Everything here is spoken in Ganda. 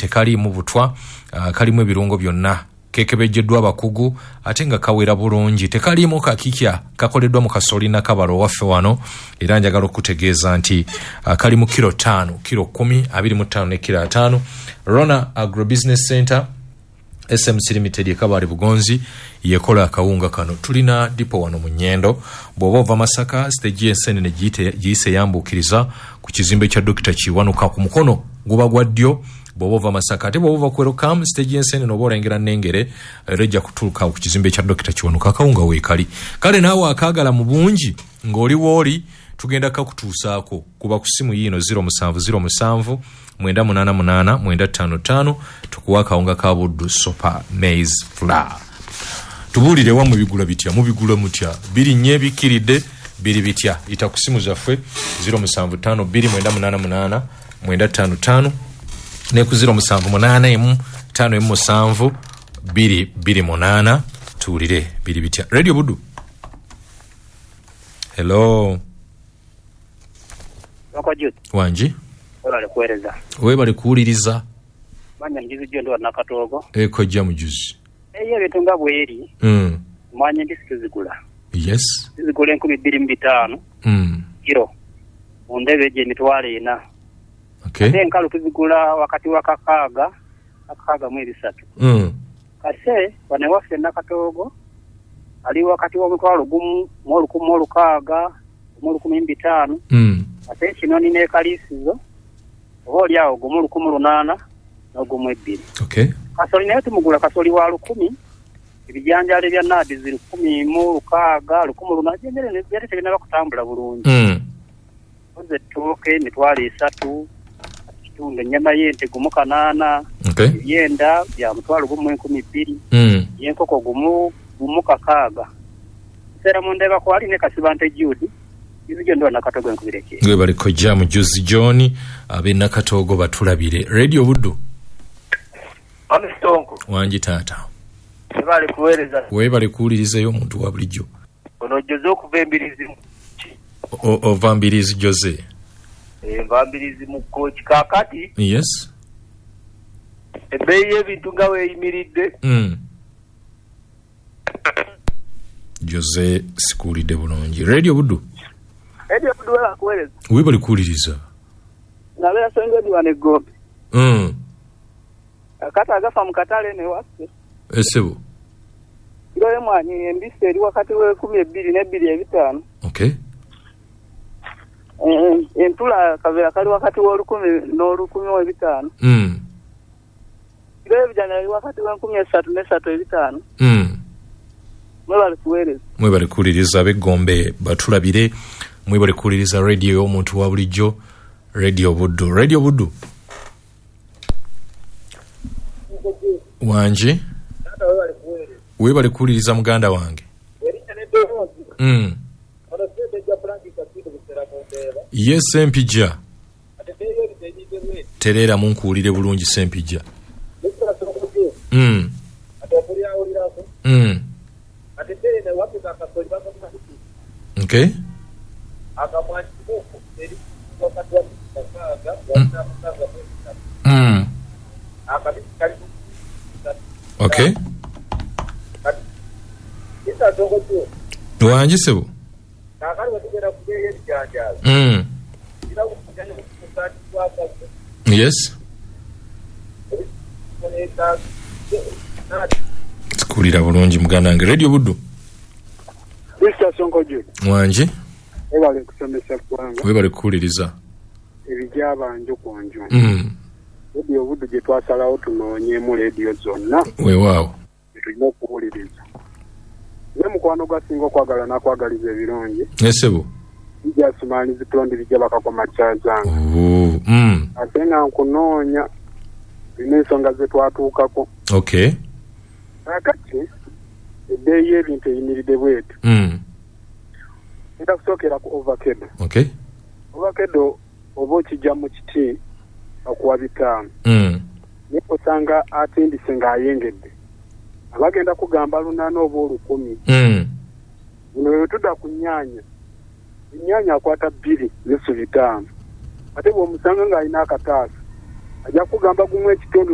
tekaliimu butwa, kalimu ebirungo byonna, kekebejeddwa abakugu ate nga kawera bulungi, tekaliimu kakikya, kakoleddwa mu kasooli na kabalo waffe wano, era njagala okutegeeza nti kalimu kilo 5, kilo 10, 25 ne kilo 5. Rona Agrobusiness Center SMC Limited ekabali Bugonzi yekola akawunga kano. Tulina dipo wano mu Nnyendo, bw'oba ova Masaka stage ensenene giyise yambukiriza ku kizimbe kya Dr. Kiwanuka ku mukono guba gwa ddyo. Bw'oba ova Masaka ate bw'oba ova Welcome stage ensenene oba olengera Nnengere rejja kutuuka ku kizimbe kya Dr. Kiwanuka akawunga weekali. Kale naawe akaagala mu bungi ng'oli wooli tugenda kakutuusaako kuba ku simu yino 0707 988 955 tukuwa akawunga ka Buddu Super Maize Flour. Tubuulire wa mu bigula bitya, mu bigula mutya, biri nnye bikiridde biri bitya. Ita ku simu zaffe 075 2988 955 ne ku 078 557 228 tuwulire biri bitya. Radio Buddu. Hello. Wanji webale kuwuliriza manya njizi gyo ndo nakatogo kojja mujuzi eyo bitunga bweri manya ndisi zigula. Yes, zigula 25 kilo ondebe je mitwale ina. Okay, nkalu tuzigula wakati wakakaga mwezi 3 kase bane waffe nakatogo ali wakati wa mutwalo gumu molu kaga molu 15 ate kinoni ne kalisizo oli awo gumulu 18 n'ogumu 2. Okay, kasoli nayo tumugula kasoli wa 10 ebijanjale bya nadi ziri 10 mu kaga 10 lunajendere ne byate tegenda kutambula bulungi. Oze toke mitwali 3 kitunde nyama yente gumu 8. Okay, yenda bya mutwalo gumu 12 yenkoko gumu kakaga sera mundeba ko ali ne kasibante judi izije ndo nakatogo nkubireke ngwe bali kojja mujuzi John abe nakatogo batulabire. Radio Buddu. Amistonko wanji tata bali kuweleza webale kuwuliriza yo muntu wa bulijjo ono Jose okuvembirizi ovambirizi Jose vambirizi mu coach kakati. Yes, ebeyi ebintu nga weeyimiridde Jose sikulide bulungi. Radio Buddu. Radio Buddu wala kuweleza webale kuwuliriza nabera sengedi wane gombe akata agafa mukatale ne wase esebo ndoye mwanyi embise eri wakati we 12 ne 2.5. Okay, entula kavera kali wakati wa 10 no 10.5 ndoye bijana eri wakati wa 13 ne 3.5 mwebale kuwuliriza ab'Egombe batulabire, mwebale kuwuliriza radio y'omuntu wa bulijjo Radio Buddu. Radio Buddu. Wanji webale kuwuliriza muganda wange. Yes, Sempija terera munkuwulire bulungi Sempija. Okay, okay, wanji sebo yes sikulira bulungi muganda wange. Radio Buddu. Wanji ebale kusomesa kwanga webale kuwuliriza ebijabanje kunju Radio Buddu gye twasalawo tunoonyemu radio zonna weewaawo tulina okuwuliriza ne mukwano gasinga okwagala nakwagaliza ebirungi esebo bijasimaani zitulondi bijja bakakoma kyazanga ate nga nkunoonya tulina ensonga ze twatuukako. Okay, kakati ebbeeyi y'ebintu eyimiridde bwetu nda kusookera ku ovacado. Okay, ovacado oba okijja mu kiti okuwa 5 naye osanga atindise ng'ayengedde abagenda kugamba 8 oba 10 buno bwe tudda ku nnyaanya ennyaanya akwata 2 n'essu 5 ate bw'omusanga ng'alina akataasa ajja kugamba gumu ekitundu